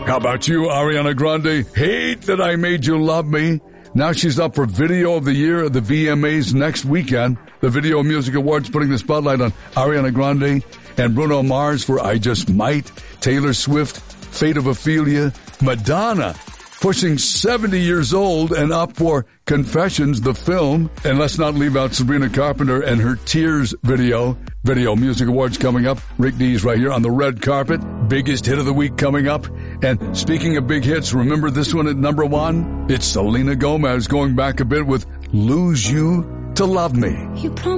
How about you, Ariana Grande? Hate That I Made You Love Me. Now she's up for Video of the Year at the VMAs next weekend. The Video Music Awards putting the spotlight on Ariana Grande and Bruno Mars for I Just Might. Taylor Swift, Fate of Ophelia. Madonna, pushing 70 years old and up for Confessions, the film. And let's not leave out Sabrina Carpenter and her Tears video. Video Music Awards coming up. Rick Dees right here on the red carpet. Biggest hit of the week coming up. And speaking of big hits, remember this one at number 1? It's Selena Gomez going back a bit with Lose You to Love Me. You